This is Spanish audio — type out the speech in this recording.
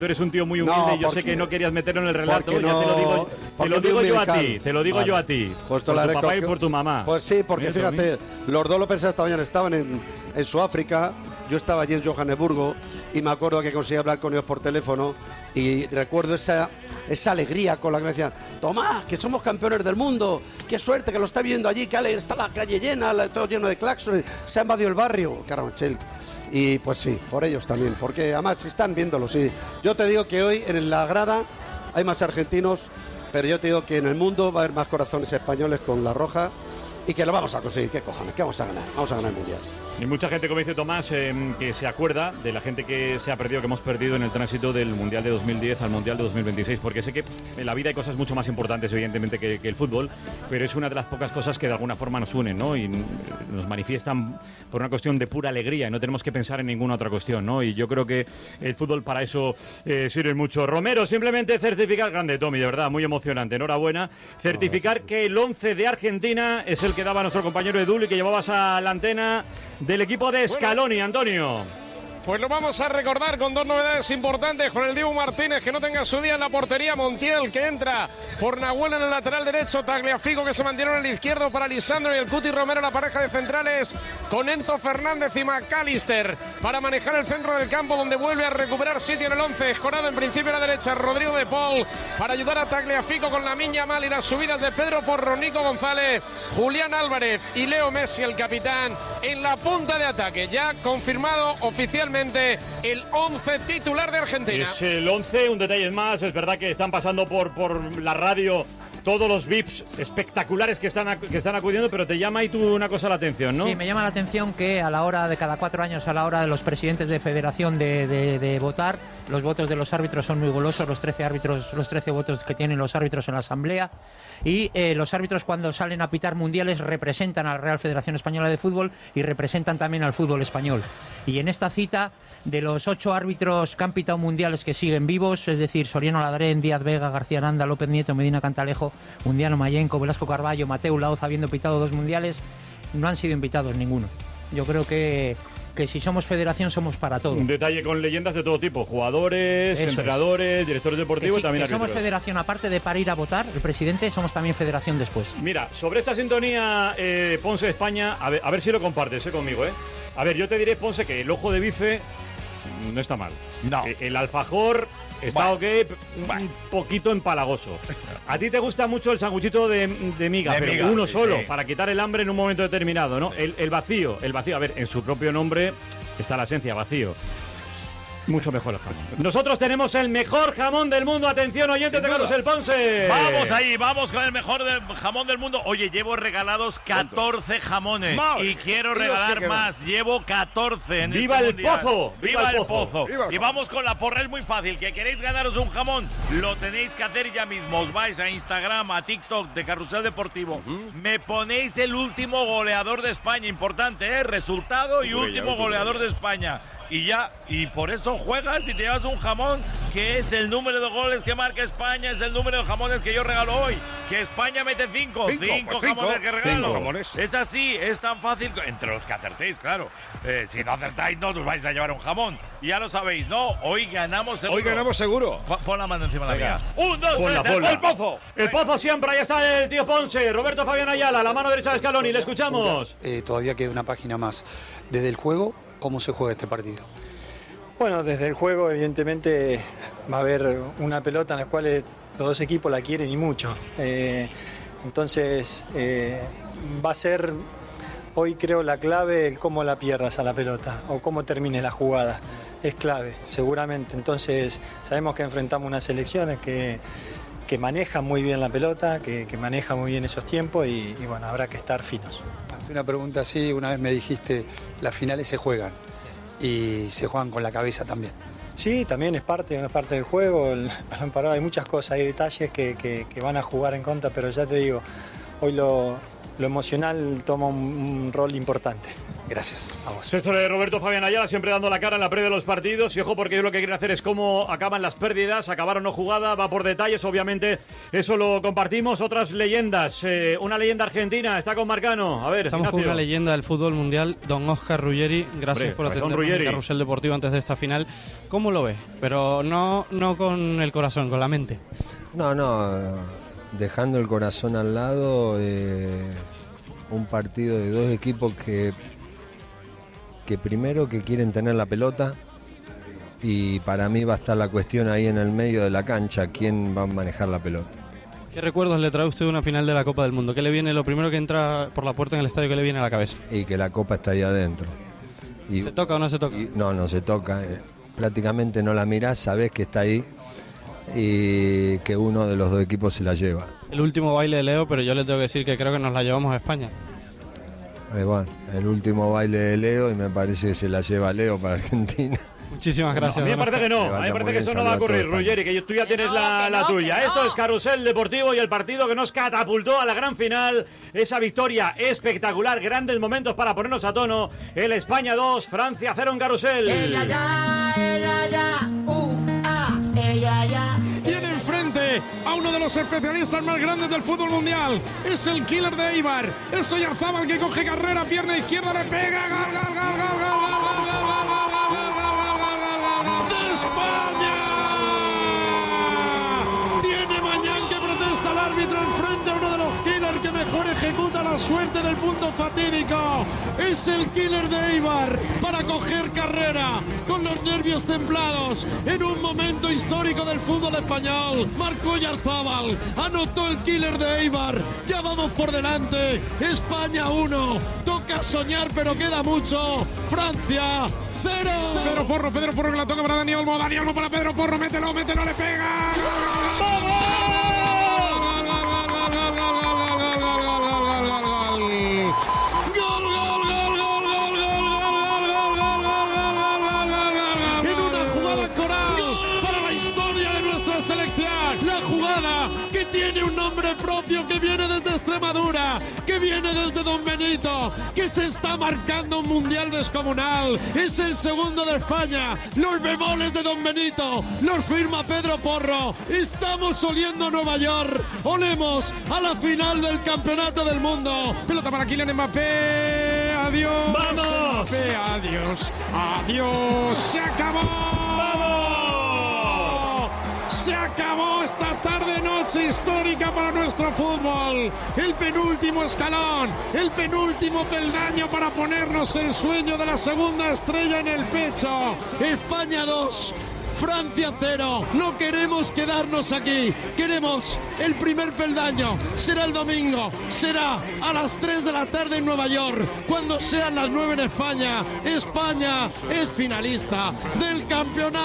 Tú eres un tío muy humilde y yo sé que no querías meterlo en el relato, ya te lo digo yo a ti, Pues por tu papá y por tu mamá. Pues sí, porque fíjate, los dos López esta mañana estaban en Sudáfrica, yo estaba allí en Johannesburgo y me acuerdo que conseguí hablar con ellos por teléfono y recuerdo esa alegría con la que me decían: Tomás, que somos campeones del mundo, qué suerte que lo está viendo allí, que está la calle llena, todo lleno de claxones, se ha invadido el barrio, Carabanchel. Y pues sí, por ellos también, porque además están viéndolo, sí. Yo te digo que hoy en la grada hay más argentinos, pero yo te digo que en el mundo va a haber más corazones españoles con la roja y que lo vamos a conseguir. ¿Qué cojones? ¿Qué vamos a ganar? Vamos a ganar el Mundial. Y mucha gente, como dice Tomás, que se acuerda de la gente que se ha perdido, que hemos perdido en el tránsito del Mundial de 2010 al Mundial de 2026, porque sé que en la vida hay cosas mucho más importantes, evidentemente, que el fútbol, pero es una de las pocas cosas que de alguna forma nos unen, ¿no? Y nos manifiestan por una cuestión de pura alegría, y no tenemos que pensar en ninguna otra cuestión, ¿no? Y yo creo que el fútbol para eso sirve mucho. Romero, simplemente certificar, grande Tommy, de verdad, muy emocionante, enhorabuena, certificar que el 11 de Argentina es el que daba nuestro compañero Edul y que llevabas a la antena del equipo de Scaloni, Antonio. Pues lo vamos a recordar con dos novedades importantes, con el Dibu Martínez, que no tenga su día en la portería, Montiel, que entra por Nahuel en el lateral derecho, Tagliafico, que se mantiene en el izquierdo para Lisandro, y el Cuti Romero, la pareja de centrales, con Enzo Fernández y McAllister, para manejar el centro del campo, donde vuelve a recuperar sitio en el 11, Escorado en principio a la derecha, Rodrigo de Paul, para ayudar a Tagliafico con Lamine Yamal y las subidas de Pedro Porro, Nico González, Julián Álvarez y Leo Messi, el capitán, en la punta de ataque, ya confirmado oficialmente el 11 titular de Argentina. Es el 11, un detalle más, es verdad que están pasando por la radio todos los VIPs espectaculares que están acudiendo, pero te llama y tú una cosa la atención, ¿no? Sí, me llama la atención que a la hora de cada 4 años, a la hora de los presidentes de federación de votar, los votos de los árbitros son muy golosos, los 13 votos que tienen los árbitros en la asamblea, y los árbitros cuando salen a pitar mundiales representan a la Real Federación Española de Fútbol y representan también al fútbol español. Y en esta cita, de los 8 árbitros que han pitado mundiales que siguen vivos, es decir, Soriano Ladrén, Díaz Vega, García Aranda, López Nieto, Medina Cantalejo, Undiano Mayenco, Velasco Carballo, Mateu Laoz, habiendo pitado 2 mundiales, no han sido invitados ninguno. Yo creo que si somos federación somos para todo. Un detalle con leyendas de todo tipo, jugadores, entrenadores, directores deportivos y también árbitros. Somos federación, aparte de para ir a votar, el presidente, somos también federación después. Mira, sobre esta sintonía Ponce España, a ver si lo compartes conmigo, ¿eh? A ver, yo te diré, Ponce, que el ojo de bife no está mal. No. El alfajor está ok, un poquito empalagoso. A ti te gusta mucho el sanguchito de miga, pero uno solo, para quitar el hambre en un momento determinado, ¿no? Sí. El vacío, a ver, en su propio nombre está la esencia, vacío. Mucho mejor el jamón. Nosotros tenemos el mejor jamón del mundo. Atención, oyentes de Carlos el Ponce. Vamos ahí, vamos con el mejor jamón del mundo. Oye, llevo regalados 14 jamones. Y quiero regalar más. Llevo 14 en ¡Viva el pozo! ¡Viva el pozo! Y vamos con la porra, es muy fácil. ¿Que queréis ganaros un jamón? Lo tenéis que hacer ya mismo. Os vais a Instagram, a TikTok de Carrusel Deportivo. Me ponéis el último goleador de España. Importante, ¿eh? Resultado y último goleador de España. Y ya, y por eso juegas y te llevas un jamón, que es el número de goles que marca España, es el número de jamones que yo regalo hoy. Que España mete 5 jamones que regalo. Es así, es tan fácil, entre los que acertéis, claro. Si no acertáis, no os vais a llevar un jamón. Y ya lo sabéis, ¿no? Hoy ganamos seguro. Hoy ganamos seguro. Pon la mano encima de la mía. 1, 2, 3, el pozo. El pozo siempre, ahí está el tío Ponce. Roberto Fabián Ayala, la mano derecha de Scaloni, le escuchamos. Todavía queda una página más. Desde el juego, ¿cómo se juega este partido? Bueno, desde el juego evidentemente va a haber una pelota en la cual los dos equipos la quieren y mucho. Entonces va a ser hoy creo la clave el cómo la pierdas a la pelota o cómo termine la jugada. Es clave, seguramente. Entonces sabemos que enfrentamos unas selecciones que manejan muy bien la pelota, que manejan muy bien esos tiempos y bueno, habrá que estar finos. Una pregunta así, una vez me dijiste, las finales se juegan. Y se juegan con la cabeza también. Sí, también es parte del juego. Hay muchas cosas, hay detalles que van a jugar en contra, pero ya te digo, hoy lo lo emocional toma un rol importante. Gracias a vos. Esto de Roberto Fabián Ayala, siempre dando la cara en la previa de los partidos. Y ojo, porque yo lo que quiero hacer es cómo acaban las pérdidas, acabaron no jugada, va por detalles, obviamente eso lo compartimos. Otras leyendas, una leyenda argentina, está con Marcano. A ver, estamos Ignacio. con una leyenda del fútbol mundial, don Óscar Ruggeri. Gracias por atendernos en Carrusel Deportivo antes de esta final. ¿Cómo lo ves? Pero no con el corazón, con la mente. No, dejando el corazón al lado, un partido de dos equipos que primero que quieren tener la pelota, y para mí va a estar la cuestión ahí en el medio de la cancha, quién va a manejar la pelota. ¿Qué recuerdos le trae usted de una final de la Copa del Mundo? ¿Qué le viene, lo primero que entra por la puerta en el estadio, qué le viene a la cabeza? Y que la Copa está ahí adentro. Y, ¿se toca o no se toca? No se toca, prácticamente no la mirás, sabés que está ahí y que uno de los dos equipos se la lleva. El último baile de Leo, pero yo le tengo que decir que creo que nos la llevamos a España. Bueno, el último baile de Leo, y me parece que se la lleva Leo para Argentina. Muchísimas gracias. No, a mí me parece que no, a mí me parece que eso no va a ocurrir, Ruggeri, que tú ya tienes la tuya. Esto es Carrusel Deportivo y el partido que nos catapultó a la gran final. Esa victoria espectacular, grandes momentos para ponernos a tono. El España 2, Francia 0 en Carrusel. Ella ya, ella ya. Tiene enfrente a uno de los especialistas más grandes del fútbol mundial. Es el killer de Eibar. Es Oyarzábal que coge carrera, pierna izquierda, le pega. ¡Gol! ¡De España! Tiene Mañán que protesta al árbitro enfrente a uno de los killers que mejor ejecuta la suerte del punto fatídico. Es el killer de Eibar para coger carrera con los nervios templados en un momento histórico del fútbol español. Marcó Oyarzábal, anotó el killer de Eibar. Ya vamos por delante. España 1. Toca soñar, pero queda mucho. Francia 0. Pedro Porro que la toca para Dani Olmo. Dani Olmo para Pedro Porro. Mételo, le pega. ¡Vamos! La jugada que tiene un nombre propio, que viene desde Extremadura, que viene desde Don Benito, que se está marcando un mundial descomunal. Es el segundo de España. Los bemoles de Don Benito los firma Pedro Porro. Estamos oliendo a Nueva York. Olemos a la final del campeonato del mundo. Pelota para Kylian Mbappé. Adiós. ¡Vamos! Mbappé, adiós. Adiós. Se acabó. ¡Vamos! Se acabó esta tarde-noche histórica para nuestro fútbol. El penúltimo escalón, el penúltimo peldaño para ponernos el sueño de la segunda estrella en el pecho. España 2. Francia 0. No queremos quedarnos aquí. Queremos el primer peldaño. Será el domingo. Será a las 3 de la tarde en Nueva York. Cuando sean las 9 en España. España es finalista del campeonato.